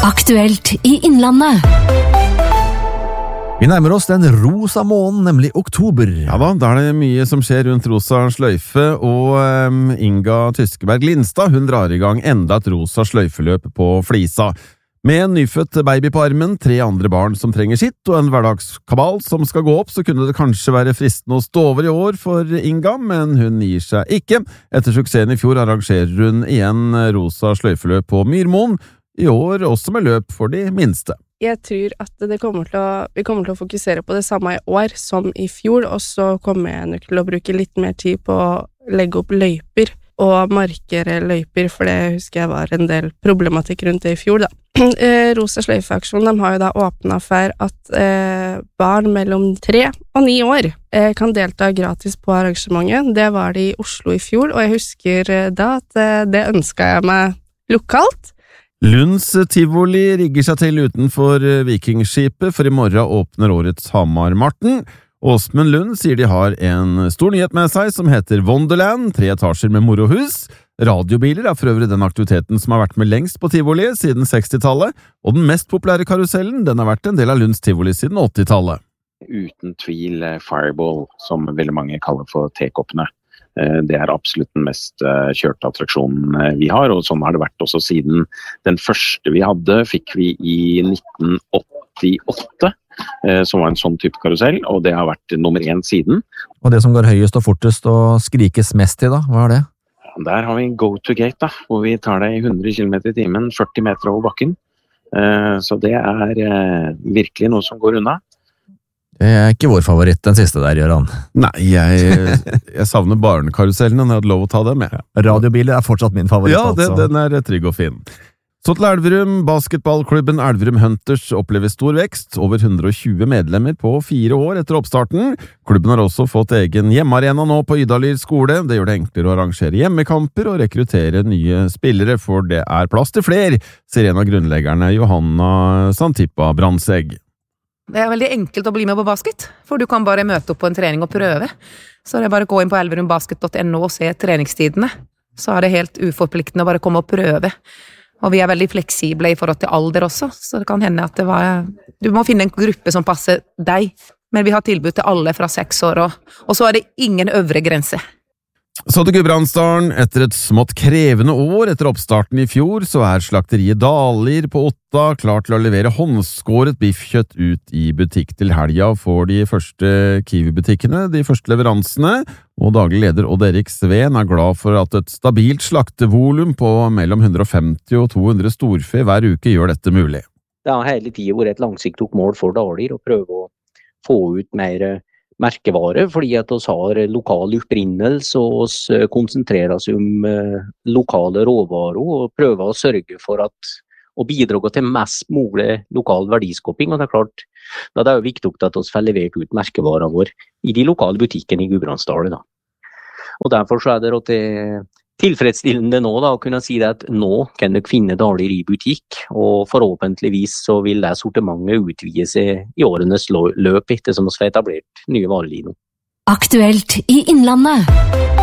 Aktuelt i Innlandet. Vi nærmer oss den rosa måneden, nemlig oktober. Ja da er det mye som skjer rundt rosa sløyfe, og Inga Tyskeberg Lindstad, hun drar i gang enda et rosa sløyfeløp på Flisa. Med en nyfødt baby på armen, 3 andre barn som trenger sitt, og en hverdagskabal som skal gå opp, så kunne det kanskje være fristende å stå over i år for Inga, men hun gir seg ikke. Etter suksessen i fjor arrangerer hun igjen rosa sløyfeløp på Myrmoen, i år også med løp for de minste. Jeg tror at vi kommer til å fokusere på det samme i år som i fjor, og så kommer jeg nok til å bruke litt mer tid på å legge opp løyper og markere løyper, for det husker jeg var en del problematikk rundt det i fjor da. Rosa sløyfeaksjon, de har jo da åpnet for at barn mellom 3 og 9 år kan delta gratis på arrangementet. Det var det i Oslo i fjor, og jeg husker da at det ønsket jeg meg lokalt. Lunds Tivoli rigger seg til utenfor Vikingskipet, for i morgen åpner årets Hamar-Marten. Åsmund Lund sier de har en stor nyhet med seg som heter Wonderland, 3 etasjer med morohus. Radiobiler er for øvrig den aktiviteten som har vært med lengst på Tivoli siden 60-tallet, og den mest populære karusellen den har vært en del av Lunds Tivoli siden 80-tallet. Uten tvil Fireball, som veldig mange kaller for tekoppene. Det er absolutt den mest kjørte attraksjonen vi har, og sånn har det vært også siden den første vi hadde, fikk vi i 1988, som var en sånn type karusell, og det har vært nummer 1 siden. Og det som går høyest og fortest og skrikes mest i da, hva er det? Der har vi Go to Gate da, hvor vi tar deg i 100 km i timen, 40 meter over bakken. Så det er virkelig noe som går unna. Det er ikke vår favoritt, den siste der, Gøran. Nei, jeg savner barnekarusellen, og jeg hadde lov å ta det med. Radiobiler er fortsatt min favoritt. Ja, den er trygg og fin. Så til Elverum, basketballklubben Elverum Hunters opplever stor vekst, over 120 medlemmer på 4 år etter oppstarten. Klubben har også fått egen hjemmearena nå på Ydalyr skole. Det gjør det enklere å arrangere hjemmekamper og rekruttere nye spillere, for det er plass til flere, sier en av grunnleggerne Johanna Santipa Brandsegg. Det er veldig enkelt å bli med på basket, for du kan bare møte opp på en trening og prøve. Så det er bare å gå inn på elverumbasket.no og se treningstidene. Så er det helt uforpliktende å bare komme og prøve. Og vi er veldig fleksible i forhold til alder også, så det kan hende at du må finne en gruppe som passer deg. Men vi har tilbud til alle fra 6 år, og så er det ingen øvre grense. Så til Gudbrandsdalen, etter et smått krevende år etter oppstarten i fjor, så er slakteriet Dalir på Otta klar til å levere håndskåret biffkjøtt ut i butikk til helga for de første Kiwi-butikkene, de første leveransene, og daglig leder Odd Erik Sveen er glad for at et stabilt slaktevolum på mellom 150 og 200 storfe hver uke gjør dette mulig. Det har hele tiden vært et langsiktig mål for Dalir å prøve å få ut mer merkevare, fordi at oss har lokal opprinnelse og oss konsentrerer oss om lokale råvarer og prøver å sørge for å bidra til mest mulig lokal verdiskaping, og det er klart da det er jo viktig at oss får levert ut merkevaren vår i de lokale butikkene i Gudbrandsdalen da. Og derfor så er det tilfredsstillende nå da, å kunne si det at nå kan dere finne Dalir i butikk, og forhåpentligvis så vil det sortimentet utvide seg i årenes løp etter som vi har etablert nye varelinjer. Aktuelt i Innlandet.